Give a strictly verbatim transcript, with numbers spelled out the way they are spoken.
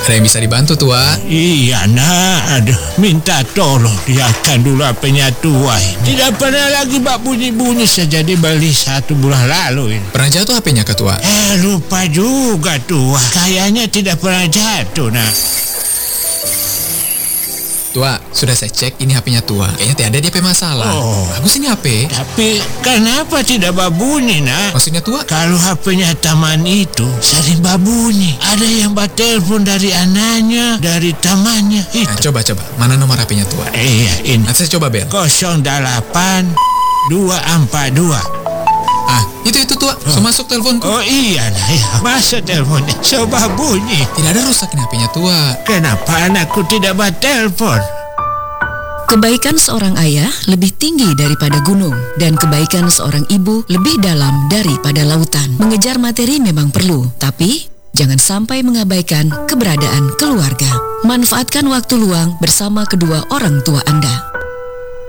Ada yang bisa dibantu, tua? Iya nak, aduh, minta tolong lihatkan dulu H P-nya tua ini. Tidak pernah lagi bak bunyi-bunyi sejak dibeli satu bulan lalu ini. Pernah jatuh H P-nya ke tua? Eh lupa juga tua, kayaknya tidak pernah jatuh nak. Tua, sudah saya cek, ini H P-nya tua. Kayaknya tidak ada D P masalah. Oh. Bagus ini H P. Tapi kenapa tidak babunyi nak? Maksudnya tua? Kalau H P-nya taman itu sering babunyi. Ada yang telepon dari anaknya, dari tamannya itu. Nah, coba coba, mana nomor H P-nya tua? Iya ini. Nanti saya coba bel. nol delapan dua empat dua. Ah, itu itu tua. Oh. So masuk teleponku. Oh iya nah ya. Masuk teleponnya. Coba bunyi. Tidak ada rusak ini H P-nya tua. Kenapa anakku tidak bertelepon? Kebaikan seorang ayah lebih tinggi daripada gunung, dan kebaikan seorang ibu lebih dalam daripada lautan. Mengejar materi memang perlu, tapi jangan sampai mengabaikan keberadaan keluarga. Manfaatkan waktu luang bersama kedua orang tua Anda.